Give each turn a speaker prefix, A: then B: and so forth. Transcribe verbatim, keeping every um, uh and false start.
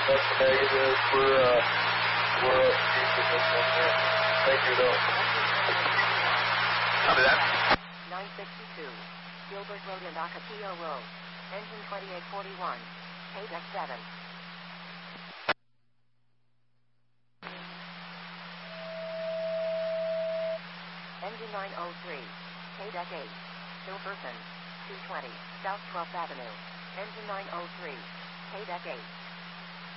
A: That's the negative. We're, uh, we're up keeping this one there. Thank you, though.
B: Copy that.
C: nine sixty-two. Gilbert Road and Ocotillo Road. Engine twenty-eight forty-one. K deck seven. Engine nine oh three. K deck eight. Silverton. two twenty. South twelfth Avenue. Engine nine oh three. K deck eight.